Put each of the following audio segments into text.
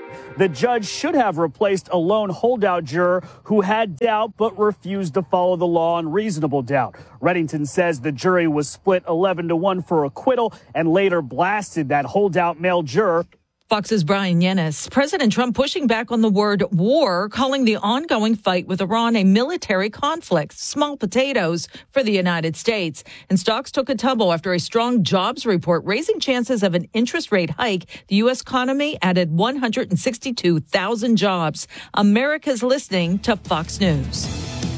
The judge should have replaced a lone holdout juror who had doubt but refused to follow the law on reasonable doubt. Reddington says the jury was split 11-1 for acquittal and later blasted that holdout male juror. Fox's Brian Yennis. President Trump pushing back on the word war, calling the ongoing fight with Iran a military conflict. Small potatoes for the United States. And stocks took a tumble after a strong jobs report, raising chances of an interest rate hike. The U.S. economy added 162,000 jobs. America's listening to Fox News.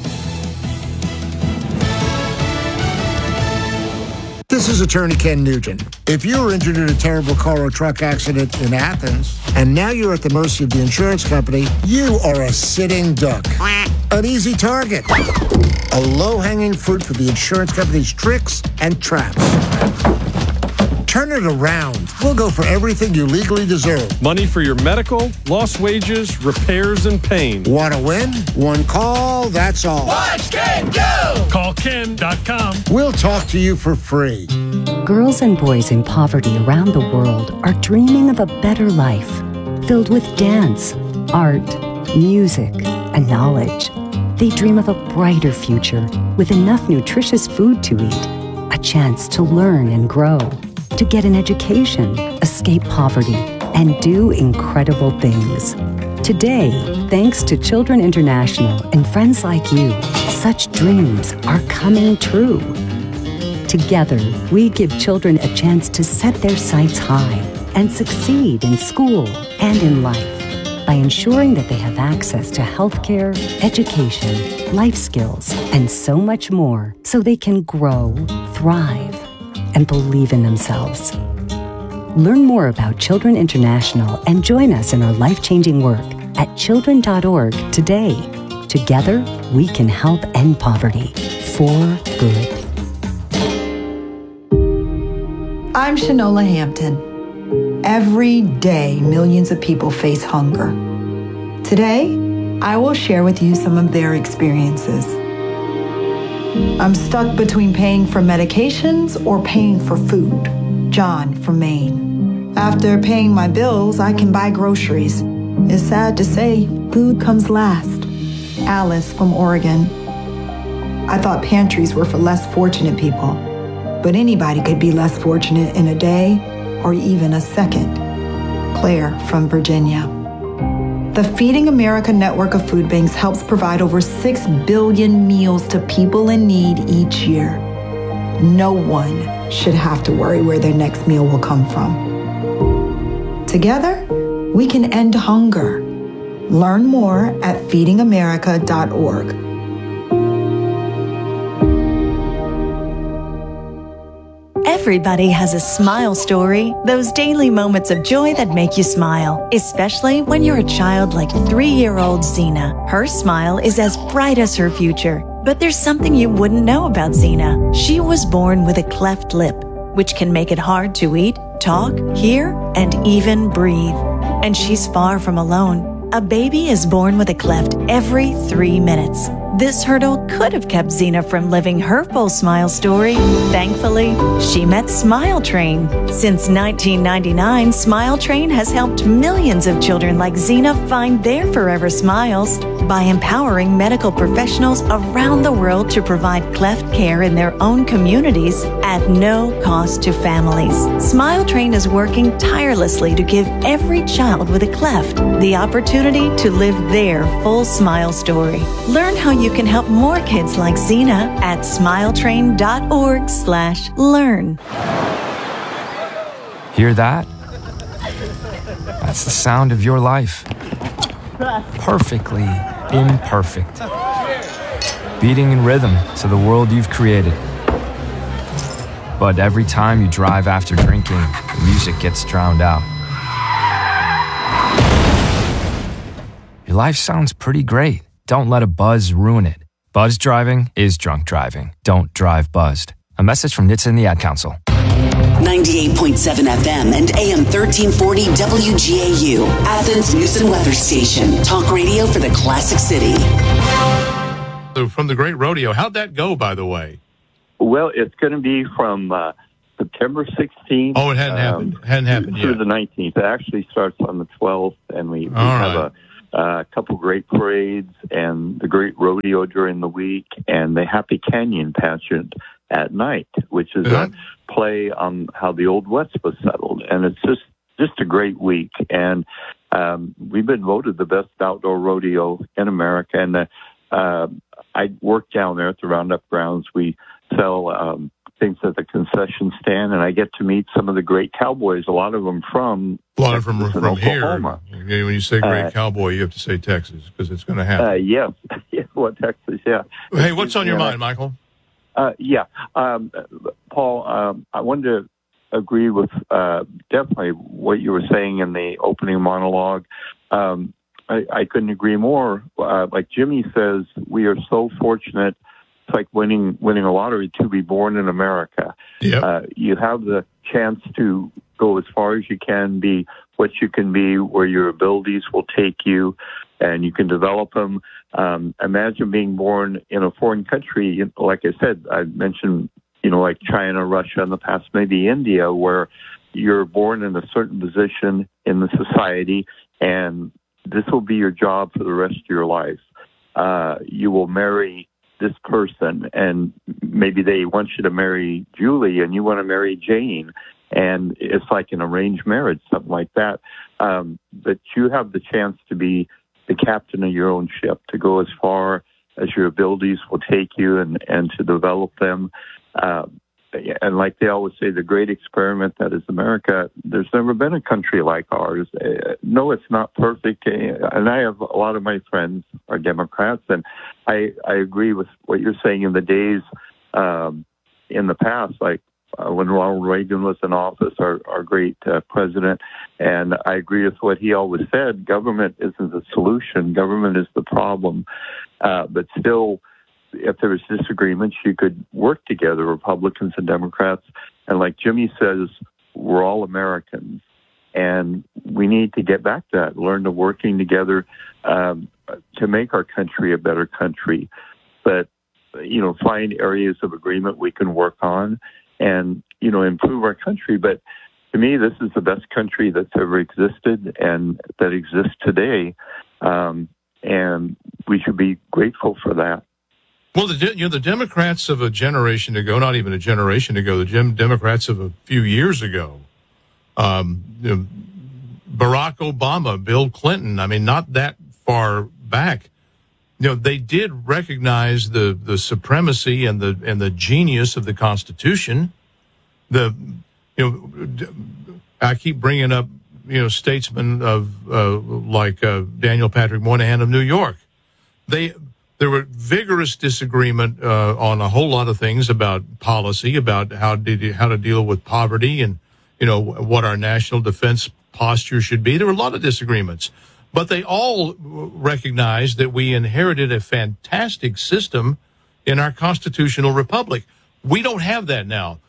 This is attorney Ken Nugent. If you were injured in a terrible car or truck accident in Athens, and now you're at the mercy of the insurance company, you are a sitting duck. An easy target. A low-hanging fruit for the insurance company's tricks and traps. Turn it around. We'll go for everything you legally deserve. Money for your medical, lost wages, repairs, and pain. Want to win? One call, that's all. Watch Ken go! Call Ken.com. We'll talk to you for free. Girls and boys in poverty around the world are dreaming of a better life, filled with dance, art, music, and knowledge. They dream of a brighter future with enough nutritious food to eat, a chance to learn and grow, to get an education, escape poverty, and do incredible things. Today, thanks to Children International and friends like you, such dreams are coming true. Together, we give children a chance to set their sights high and succeed in school and in life by ensuring that they have access to healthcare, education, life skills, and so much more so they can grow, thrive, and believe in themselves. Learn more about Children International and join us in our life-changing work at children.org today. Together, we can help end poverty for good. I'm Shanola Hampton. Every day, millions of people face hunger. Today, I will share with you some of their experiences. I'm stuck between paying for medications or paying for food. John from Maine. After paying my bills, I can buy groceries. It's sad to say, food comes last. Alice from Oregon. I thought pantries were for less fortunate people, but anybody could be less fortunate in a day or even a second. Claire from Virginia. The Feeding America network of food banks helps provide over 6 billion meals to people in need each year. No one should have to worry where their next meal will come from. Together, we can end hunger. Learn more at feedingamerica.org. Everybody has a smile story, those daily moments of joy that make you smile, especially when you're a child like 3-year-old Zena. Her smile is as bright as her future. But there's something you wouldn't know about Zena. She was born with a cleft lip, which can make it hard to eat, talk, hear, and even breathe. And she's far from alone. A baby is born with a cleft every 3 minutes. This hurdle could have kept Zena from living her full smile story. Thankfully, she met Smile Train. Since 1999, Smile Train has helped millions of children like Zena find their forever smiles by empowering medical professionals around the world to provide cleft care in their own communities at no cost to families. Smile Train is working tirelessly to give every child with a cleft the opportunity to live their full smile story. Learn how you can help more kids like Zena at smiletrain.org/learn. Hear that? That's the sound of your life. Perfectly imperfect. Beating in rhythm to the world you've created. But every time you drive after drinking, the music gets drowned out. Your life sounds pretty great. Don't let a buzz ruin it. Buzz driving is drunk driving. Don't drive buzzed. A message from NHTSA and the Ad Council. 98.7 FM and AM 1340 WGAU, Athens News and Weather Station. Talk radio for the classic city. So from the Great Rodeo, how'd that go, by the way? Well, it's going to be from September 16th. Oh, it hadn't happened through yet. the 19th. It actually starts on the 12th, and we have a couple great parades and the great rodeo during the week and the Happy Canyon pageant at night, which is a play on how the Old West was settled. And it's just a great week. And we've been voted the best outdoor rodeo in America. And I work down there at the Roundup grounds. We sell things at the concession stand, and I get to meet some of the great cowboys, a lot of them from Oklahoma. Here. When you say great cowboy, you have to say Texas, because it's going to happen. Yes, Texas, yeah. Hey, what's on your mind, Michael? Paul, I wanted to agree with definitely what you were saying in the opening monologue. I couldn't agree more. Like Jimmy says, we are so fortunate. It's like winning a lottery to be born in America. Yep. You have the chance to go as far as you can, be what you can be, where your abilities will take you, and you can develop them. Imagine being born in a foreign country. Like I said, I mentioned, like China, Russia in the past, maybe India, where you're born in a certain position in the society, and this will be your job for the rest of your life. You will marry this person, and maybe they want you to marry Julie, and you want to marry Jane, and it's like an arranged marriage, something like that. But you have the chance to be the captain of your own ship, to go as far as your abilities will take you, and to develop them. And like they always say, the great experiment that is America, there's never been a country like ours. No, it's not perfect. And I have a lot of my friends are Democrats, and I agree with what you're saying in the days in the past, like when Ronald Reagan was in office, our great president. And I agree with what he always said. Government isn't the solution. Government is the problem. But still, if there was disagreements, you could work together, Republicans and Democrats. And like Jimmy says, we're all Americans. And we need to get back to that, learn to working together to make our country a better country. But, find areas of agreement we can work on and, improve our country. But to me, this is the best country that's ever existed and that exists today. And we should be grateful for that. Well, the Democrats of a generation ago, not even a generation ago, the Democrats of a few years ago, Barack Obama, Bill Clinton, not that far back, they did recognize the supremacy and the genius of the Constitution. I keep bringing up, statesmen of like Daniel Patrick Moynihan of New York. There were vigorous disagreement on a whole lot of things about policy, about how to deal with poverty, and what our national defense posture should be. There were a lot of disagreements, but they all recognized that we inherited a fantastic system in our constitutional republic. We don't have that now.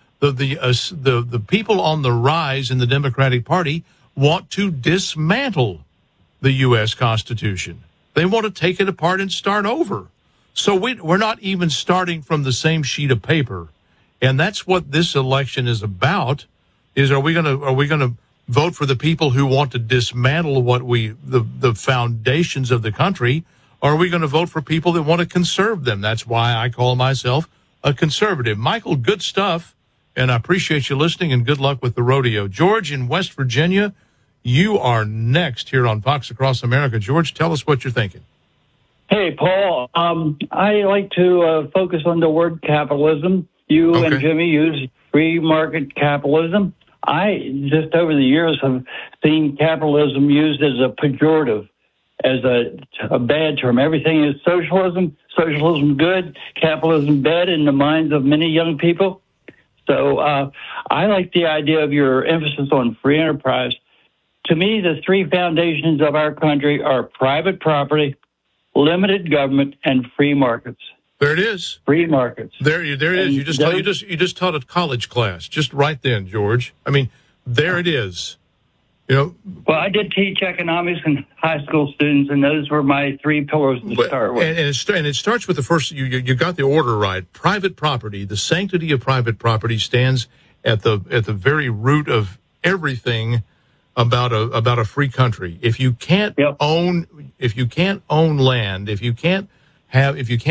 The people on the rise in the Democratic Party want to dismantle the U.S. Constitution. They want to take it apart and start over. So we're not even starting from the same sheet of paper. And that's what this election is about, is are we going to vote for the people who want to dismantle what the foundations of the country, or are we going to vote for people that want to conserve them? That's why I call myself a conservative. Michael, good stuff, and I appreciate you listening, and good luck with the rodeo. George in West Virginia, you are next here on Fox Across America. George, tell us what you're thinking. Hey, Paul. I like to focus on the word capitalism. You and Jimmy use free market capitalism. I just over the years have seen capitalism used as a pejorative, as a bad term. Everything is socialism. Socialism good, capitalism bad in the minds of many young people. So I like the idea of your emphasis on free enterprise. To me, the three foundations of our country are private property, limited government, and free markets. There it is. Free markets. There it is. You just taught a college class just right then, George. There it is. Well, I did teach economics in high school students, and those were my three pillars to start with. And it starts with the first. You got the order right. Private property. The sanctity of private property stands at the very root of everything about a free country. If you can't own land, if you can't